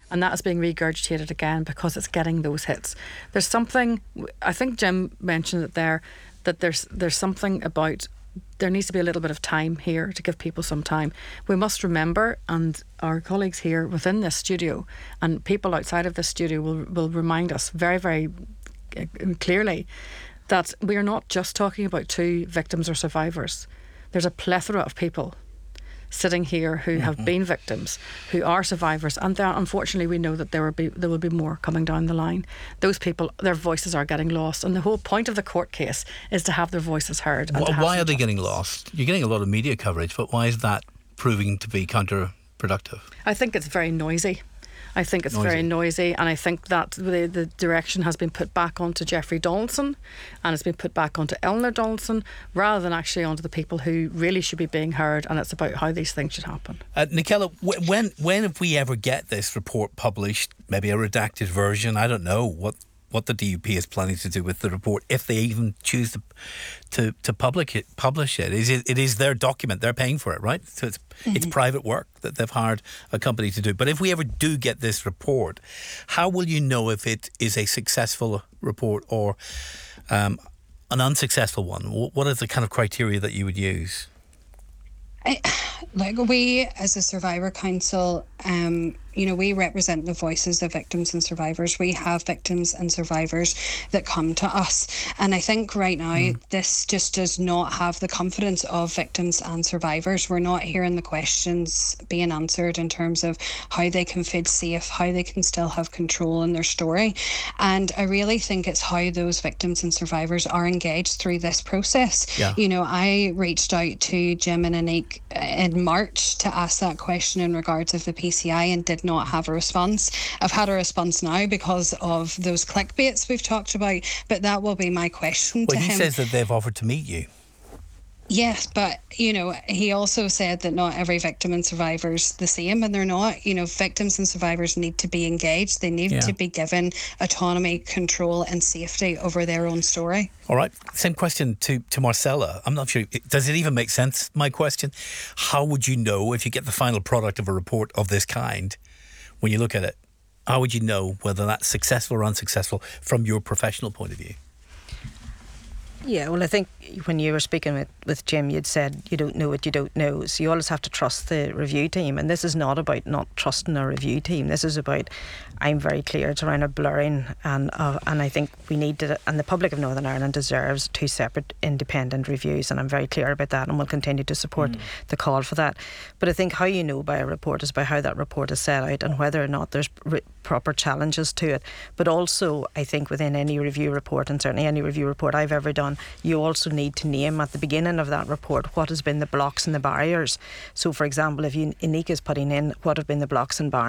and that is being regurgitated again because it's getting those hits. There's something, I think Jim mentioned it there, that there's something about, there needs to be a little bit of time here to give people some time. We must remember, and our colleagues here within this studio and people outside of this studio will remind us very, very clearly that we are not just talking about 2 victims or survivors. There's a plethora of people sitting here who have been victims, who are survivors, and unfortunately we know that there will be more coming down the line. Those people, their voices are getting lost, and the whole point of the court case is to have their voices heard. And why are they getting lost? You're getting a lot of media coverage, but why is that proving to be counterproductive? I think it's very noisy. I think it's very noisy, and I think that the direction has been put back onto Jeffrey Donaldson, and it's been put back onto Eleanor Donaldson, rather than actually onto the people who really should be being heard, and it's about how these things should happen. Nicola, when if we ever get this report published, maybe a redacted version, I don't know what the DUP is planning to do with the report, if they even choose to publish it. It is their document, they're paying for it, right? So it's private work that they've hired a company to do. But if we ever do get this report, how will you know if it is a successful report or an unsuccessful one? What is the kind of criteria that you would use? We as a Survivor Council, we represent the voices of victims and survivors. We have victims and survivors that come to us, and I think right now this just does not have the confidence of victims and survivors. We're not hearing the questions being answered in terms of how they can feel safe, how they can still have control in their story, and I really think it's how those victims and survivors are engaged through this process. I reached out to Jim and Anik in March to ask that question in regards of the PCI and did not have a response. I've had a response now because of those clickbaits we've talked about, but that will be my question to him. Well, he says that they've offered to meet you. Yes, but, he also said that not every victim and survivor's the same, and they're not. Victims and survivors need to be engaged. They need to be given autonomy, control and safety over their own story. All right, same question to Marcella. I'm not sure, does it even make sense, my question? How would you know if you get the final product of a report of this kind, when you look at it, how would you know whether that's successful or unsuccessful from your professional point of view? Yeah, well, I think when you were speaking with Jim, you'd said you don't know what you don't know. So you always have to trust the review team. And this is not about not trusting a review team. This is about, I'm very clear, it's around a blurring. And I think we need to, and the public of Northern Ireland deserves 2 separate independent reviews. And I'm very clear about that, and we'll continue to support the call for that. But I think how you know by a report is by how that report is set out and whether or not there's proper challenges to it. But also, I think within any review report, and certainly any review report I've ever done, you also need to name at the beginning of that report what has been the blocks and the barriers. So, for example, if Anik is putting in what have been the blocks and barriers,